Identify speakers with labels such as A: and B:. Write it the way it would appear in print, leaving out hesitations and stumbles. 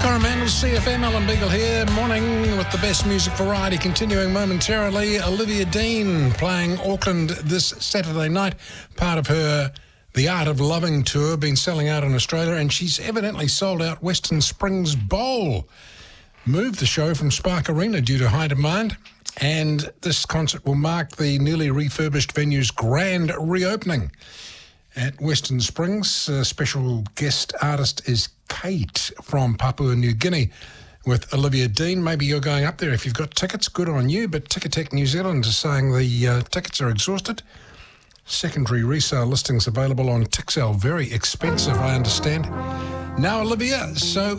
A: Coromandel, CFM, Alan Beagle here. Morning with the best music variety continuing momentarily. Olivia Dean playing Auckland this Saturday night. Part of her The Art of Loving tour, been selling out in Australia, and she's evidently sold out Western Springs Bowl. Moved the show from Spark Arena due to high demand, and this concert will mark the newly refurbished venue's grand reopening. At Western Springs, special guest artist is Kate from Papua New Guinea with Olivia Dean. Maybe you're going up there if you've got tickets, good on you, but Ticketek New Zealand is saying the tickets are exhausted. Secondary resale listings available on Tixel, very expensive, I understand. Now, Olivia, so